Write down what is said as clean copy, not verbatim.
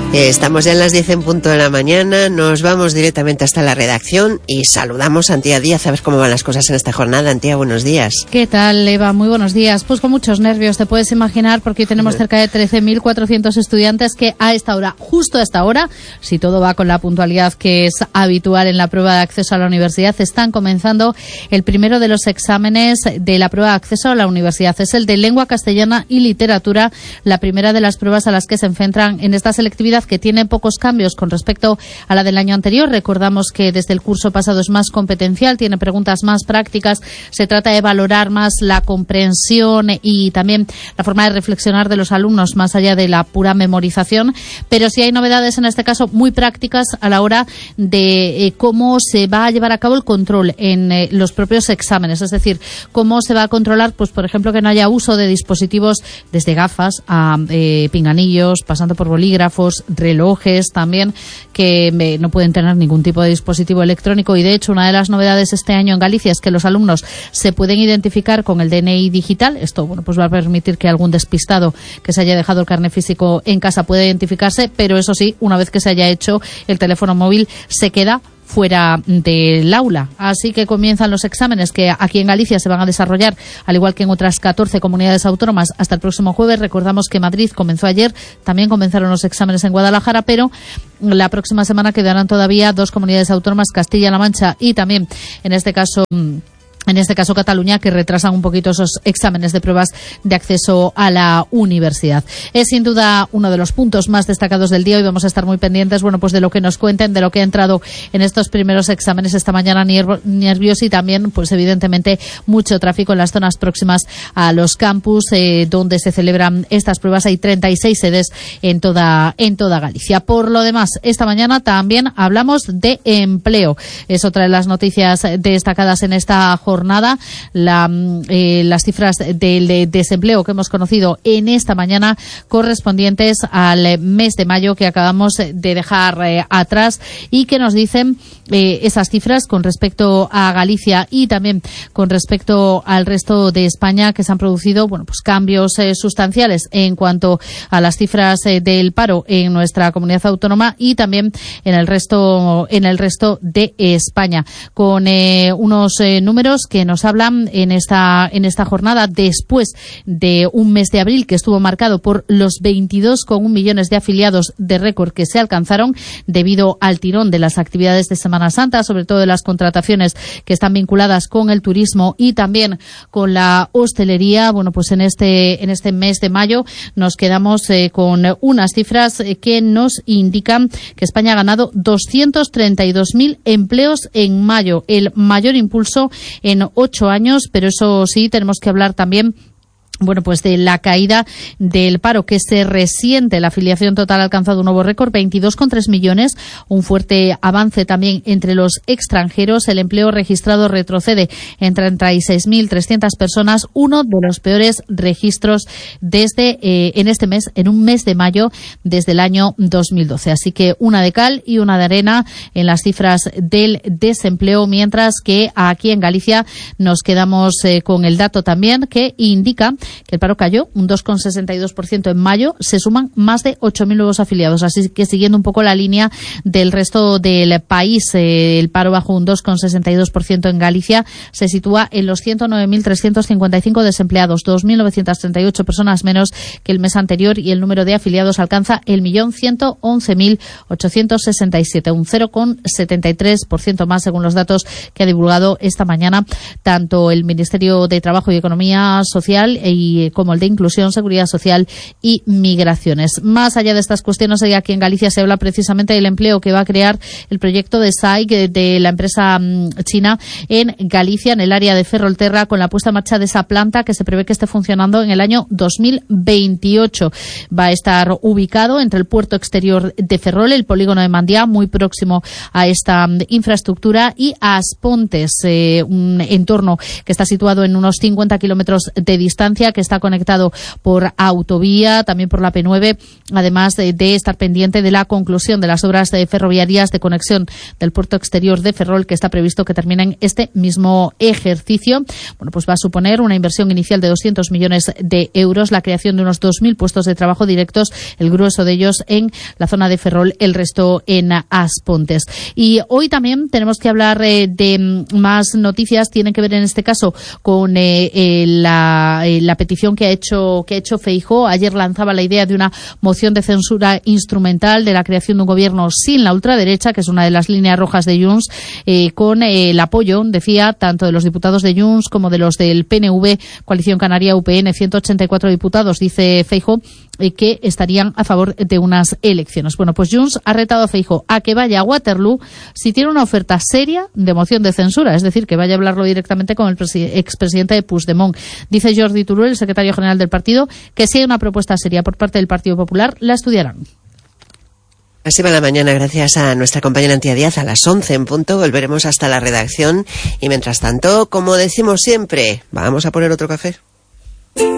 Estamos ya en las 10 en punto de la mañana, nos vamos directamente hasta la redacción y saludamos a Antía Díaz a ver cómo van las cosas en esta jornada. Antía, buenos días. ¿Qué tal, Eva? Muy buenos días. Pues con muchos nervios, te puedes imaginar, porque hoy tenemos cerca de 13.400 estudiantes que a esta hora, justo a esta hora, si todo va con la puntualidad que es habitual en la prueba de acceso a la universidad, están comenzando el primero de los exámenes de la prueba de acceso a la universidad. Es el de lengua castellana y literatura, la primera de las pruebas a las que se enfrentan en esta selectividad, que tiene pocos cambios con respecto a la del año anterior. Recordamos que desde el curso pasado es más competencial, tiene preguntas más prácticas, se trata de valorar más la comprensión y también la forma de reflexionar de los alumnos más allá de la pura memorización, pero sí hay novedades en este caso muy prácticas a la hora de cómo se va a llevar a cabo el control en los propios exámenes, es decir, cómo se va a controlar, pues por ejemplo, que no haya uso de dispositivos desde gafas a pinganillos, pasando por bolígrafos, relojes también, que no pueden tener ningún tipo de dispositivo electrónico. Y de hecho, una de las novedades este año en Galicia es que los alumnos se pueden identificar con el DNI digital. Esto, bueno, pues va a permitir que algún despistado que se haya dejado el carné físico en casa pueda identificarse, pero eso sí, una vez que se haya hecho, el teléfono móvil se queda fuera del aula. Así que comienzan los exámenes que aquí en Galicia se van a desarrollar, al igual que en otras 14 comunidades autónomas, hasta el próximo jueves. Recordamos que Madrid comenzó ayer, también comenzaron los exámenes en Guadalajara, pero la próxima semana quedarán todavía 2 comunidades autónomas, Castilla-La Mancha y también, en este caso Cataluña, que retrasan un poquito esos exámenes de pruebas de acceso a la universidad. Es sin duda uno de los puntos más destacados del día. Hoy vamos a estar muy pendientes, bueno, pues de lo que nos cuenten, de lo que ha entrado en estos primeros exámenes esta mañana, nervios y también, pues evidentemente, mucho tráfico en las zonas próximas a los campus donde se celebran estas pruebas. Hay 36 sedes en toda Galicia. Por lo demás, esta mañana también hablamos de empleo. Es otra de las noticias destacadas en esta jornada. Las cifras del desempleo que hemos conocido en esta mañana, correspondientes al mes de mayo que acabamos de dejar atrás, y que nos dicen esas cifras con respecto a Galicia y también con respecto al resto de España, que se han producido, bueno, pues cambios sustanciales en cuanto a las cifras del paro en nuestra comunidad autónoma y también en el resto de España, con unos números que nos hablan en esta jornada, después de un mes de abril que estuvo marcado por los 22,1 millones de afiliados de récord que se alcanzaron debido al tirón de las actividades de Semana Santa, sobre todo de las contrataciones que están vinculadas con el turismo y también con la hostelería. Bueno, pues en este mes de mayo nos quedamos con unas cifras que nos indican que España ha ganado 232.000 empleos en mayo, el mayor impulso en 8 años, pero eso sí, tenemos que hablar también, bueno, pues de la caída del paro que se resiente. La afiliación total ha alcanzado un nuevo récord, 22,3 millones, un fuerte avance también entre los extranjeros. El empleo registrado retrocede en 36.300 personas, uno de los peores registros desde en este mes, en un mes de mayo, desde el año 2012. Así que una de cal y una de arena en las cifras del desempleo, mientras que aquí en Galicia nos quedamos con el dato también que indica que el paro cayó un 2,62% en mayo. Se suman más de 8.000 nuevos afiliados. Así que, siguiendo un poco la línea del resto del país, el paro bajó un 2,62% en Galicia. Se sitúa en los 109.355 desempleados, 2.938 personas menos que el mes anterior, y el número de afiliados alcanza el 1.111.867, un 0,73% más, según los datos que ha divulgado esta mañana tanto el Ministerio de Trabajo y Economía Social como el de Inclusión, Seguridad Social y Migraciones. Más allá de estas cuestiones, aquí en Galicia se habla precisamente del empleo que va a crear el proyecto de SAIC, de la empresa china en Galicia, en el área de Ferrolterra, con la puesta en marcha de esa planta que se prevé que esté funcionando en el año 2028. Va a estar ubicado entre el puerto exterior de Ferrol, el polígono de Mandiá, muy próximo a esta infraestructura, y Aspontes, un entorno que está situado en unos 50 kilómetros de distancia, Vitoria, que está conectado por autovía, también por la P9, además de estar pendiente de la conclusión de las obras ferroviarias de conexión del puerto exterior de Ferrol, que está previsto que terminen este mismo ejercicio. Bueno, pues va a suponer una inversión inicial de 200 millones de euros, la creación de unos 2.000 puestos de trabajo directos, el grueso de ellos en la zona de Ferrol, el resto en Aspontes. Y hoy también tenemos que hablar de más noticias, tienen que ver en este caso con la petición que ha hecho Feijóo. Ayer lanzaba la idea de una moción de censura instrumental de la creación de un gobierno sin la ultraderecha, que es una de las líneas rojas de Junts, con el apoyo, decía, tanto de los diputados de Junts como de los del PNV, Coalición Canaria UPN, 184 diputados, dice Feijóo, que estarían a favor de unas elecciones. Bueno, pues Junts ha retado a Feijóo a que vaya a Waterloo si tiene una oferta seria de moción de censura, es decir, que vaya a hablarlo directamente con el expresidente de Puigdemont. Dice Jordi Turull, el secretario general del partido, que si hay una propuesta seria por parte del Partido Popular, la estudiarán. Así va la mañana, gracias a nuestra compañera Antía Díaz. A las 11 en punto volveremos hasta la redacción y mientras tanto, como decimos siempre, vamos a poner otro café.